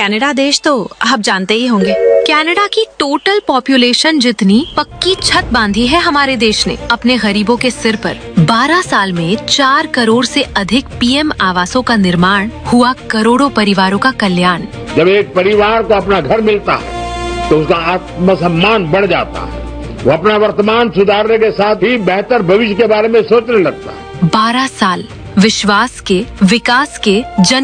Canada देश तो आप जानते ही होंगे। कनाडा की टोटल पॉपुलेशन जितनी पक्की छत बांधी है हमारे देश ने अपने गरीबों के सिर पर। 12 साल में 4 करोड़ से अधिक पीएम आवासों का निर्माण हुआ, करोड़ों परिवारों का कल्याण। जब एक परिवार को अपना घर मिलता है तो उसका आत्मसम्मान बढ़ जाता है। वो अपना वर्तमान सुधारने के साथ ही बेहतर भविष्य के बारे में सोचने लगता है। 12 साल विश्वास के, विकास के, जन